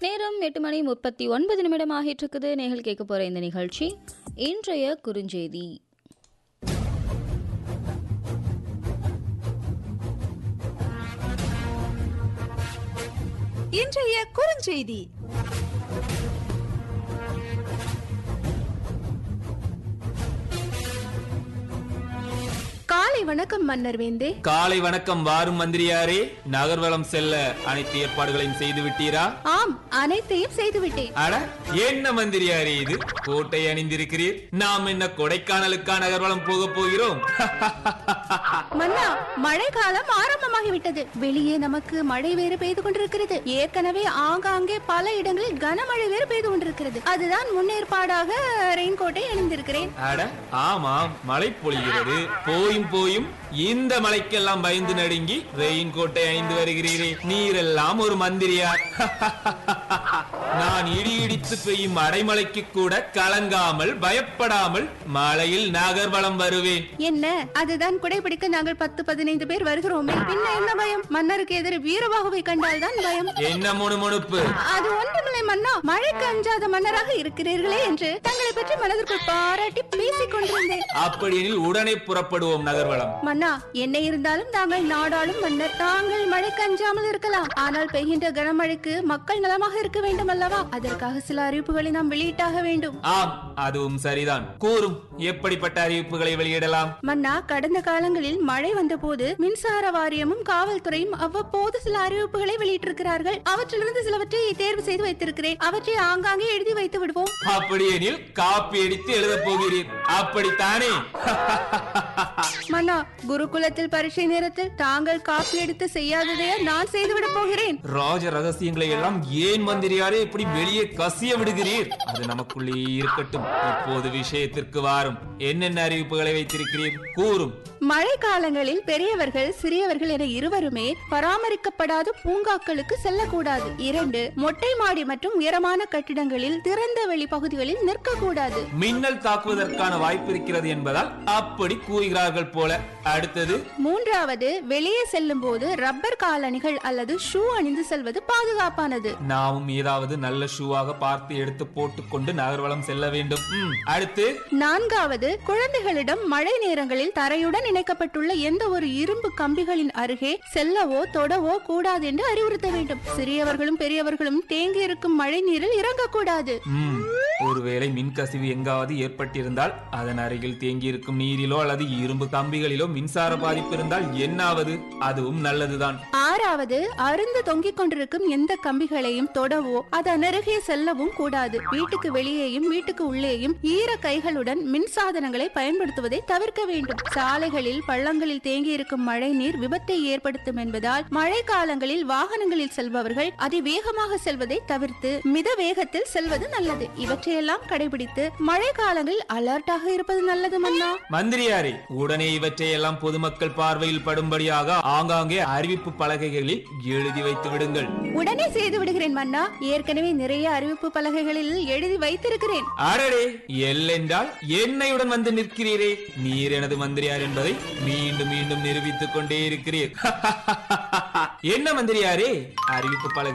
நேரம் 8:39 ஆகிட்டு இருக்குது. நேர்கள் கேட்க போற இந்த நிகழ்ச்சி இன்றைய குறுஞ்செய்தி. இன்றைய குறுஞ்செய்தி. காலை வணக்கம் மன்னர் வேந்தே. காலை வணக்கம் வாரும் மந்திரியாரே. நகர்வலம் செல்ல அனைத்து ஏற்பாடுகளையும் செய்து விட்டீரா? ஆம், அனைத்தையும் செய்துவிட்டேன். அட, என்ன மந்திரியாரே இது? கோட்டை அணிந்திருக்கிறீர். நாம் என்ன கொடைக்கானலுக்கா நகர்வலம் போக போகிறோம்? மன்னா, மழை காலம் ஆரம்பமாகிவிட்டது. வெளியே நமக்கு மழை வேறு பெய்து கொண்டிருக்கிறது. ஏற்கனவே ஆங்காங்கே பல இடங்களில் கனமழை வேறு பெய்து கொண்டிருக்கிறது. அதுதான் முன்னேற்பாடாக ரெயின் கோட்டை அணிந்திருக்கிறேன். அட, ஆமாம், மழை பொழிகிறது. போயும் இந்த மலைக்கெல்லாம் பயந்து நடுங்கி ரெயின் கோட்டை அணிந்து வருகிறீரே. நீரெல்லாம் ஒரு மந்திரியா? நான் இடி இடித்து பெய்யும் அடைமலைக்கு கூட கலங்காமல் பயப்படாமல் மலையில் நகர்வலம் வருவேன். என்ன, அதுதான் குடைபிடிக்க நாங்கள் 10-15 பேர் வருகிறோமே, பின்ன என்ன பயம்? மன்னருக்கு எதிர வீரபாகுவை கண்டால் தான் பயம். என்ன முணுமுணுப்பு? அது ஒன்றுமில்லை மன்னா, மழைக்கு அஞ்சாத மன்னராக இருக்கிறீர்களே என்று தங்களை பற்றி மனதிற்குள் பாராட்டி பேசிக் கொண்டிருந்தேன். அப்படியெனில் உடனே புறப்படுவோம் நகர்வலம். மன்னா, என்ன இருந்தாலும் தாங்கள் நாடாளும் மன்னர். தாங்கள் மழைக்கு அஞ்சாமல் இருக்கலாம், ஆனால் பெய்கின்ற கனமழைக்கு மக்கள் நலமாக இருக்க வேண்டும் அல்லவா? அதற்காக சில அறிவிப்புகளை நாம் வெளியிட்டாக வேண்டும். ஆம், அதுவும் சரிதான். கூறும், எப்படிப்பட்ட அறிவிப்புகளை வெளியிடலாம்? மன்னா, கடந்த காலங்களில் மழை வந்த போது மின்சார வாரியமும் காவல்துறையும் அவ்வப்போது சில அறிவிப்புகளை வெளியிட்டிருக்கிறார்கள். அவற்றிலிருந்து சிலவற்றை தேர்வு செய்து வைத்திருக்கிறேன். அவற்றை ஆங்காங்கே எழுதி வைத்து விடுவோம். அப்படியெனில் காப்பி அடித்து எழுத போகிறீர், அப்படித்தானே? மன்னா, குருகுலத்தில் பரீட்சை நேரத்தில் தாங்கள் காப்பி எடுத்து செய்யாததையா நான் செய்துவிட போகிறேன். ராஜ ரகசியங்களை எல்லாம் ஏன் மந்திரியாரே இப்படி வெளியே கசிய விடுகிறீர்? அது நமக்குள்ளே இருக்கட்டும். இப்போது விஷயத்திற்கு வாரும். என்னென்ன அறிவிப்புகளை வைத்திருக்கிறீர்? கூறும். மழை காலங்களில் பெரியவர்கள் சிறியவர்கள் என இருவருமே பராமரிக்கப்படாத பூங்காக்களுக்கு செல்லக்கூடாது. 2, மொட்டை மாடி மற்றும் உயரமான கட்டிடங்களில் திறந்த வெளி பகுதிகளில் நிற்கக்கூடாது. மின்னல் தாக்குவதற்கான வாய்ப்பு இருக்கிறது என்பதால் அப்படி கூறுகிறார்கள் போல. அடுத்தது 3, வெளியே செல்லும் போது ரப்பர் காலணிகள் அல்லது ஷூ அணிந்து செல்வது பாதுகாப்பானது. நாமும் ஏதாவது நல்ல ஷூவாக பார்த்து எடுத்து போட்டுக்கொண்டு நகர்வலம் செல்ல வேண்டும். அடுத்து 4, குழந்தைகளிடம் மழை நேரங்களில் தரையுடன் இணைக்கப்பட்டுள்ள எந்த ஒரு இரும்பு கம்பிகளின் அருகே செல்லவோ தொடவோ கூடாது என்று அறிவுறுத்த வேண்டும். சிறியவர்களும் பெரியவர்களும் தேங்கி இருக்கும் மழை நீரில் இறங்கக்கூடாது. ஒருவேளை மின்கசிவு எங்காவது ஏற்பட்டிருந்தால் அதன் அருகில் தேங்கி இருக்கும் நீரிலோ அல்லது இரும்பு கம்பிகளிலோ மின்சார பாதிப்பு இருந்தால் என்னாவது? அதுவும் நல்லதுதான். 6, அருந்து தொங்கிக் கொண்டிருக்கும் எந்த கம்பிகளையும் தொடவோ அதன் அருகே செல்லவும் கூடாது. வீட்டுக்கு வெளியேயும் வீட்டுக்கு உள்ளேயும் ஈர கைகளுடன் மின் சாதனங்களை பயன்படுத்துவதை தவிர்க்க வேண்டும். சாலைகளில் பள்ளங்களில் தேங்கி இருக்கும் மழை நீர் விபத்தை ஏற்படுத்தும் என்பதால் மழை காலங்களில் வாகனங்களில் செல்பவர்கள் அதிவேகமாக செல்வதை தவிர்த்து மித வேகத்தில் செல்வது நல்லது. இவற்றையெல்லாம் கடைபிடித்து மழை காலங்களில் அலர்ட்டாக இருப்பது நல்லது மன்னா. மந்திரியாரே, உடனே இவற்றையெல்லாம் பொதுமக்கள் பார்வையில் படும்படியாக ஆங்காங்கே அறிவிப்பு பலகைகளில் எழுதி வைத்து விடுங்கள். உடனே செய்து விடுகிறேன் மன்னா. ஏற்கனவே நிறைய அறிவிப்பு பலகைகளில் எழுதி வைத்திருக்கிறேன். அடடே, எல்லென்றால் என்னையுடன் வந்து நிற்கிறீரே. நீர் எனது மந்திரியார் என்பதை மீண்டும் மீண்டும் நிரூபித்துக் கொண்டே இருக்கிறீர். என்ன மந்திரியாரே, அறிவிப்பு பலகை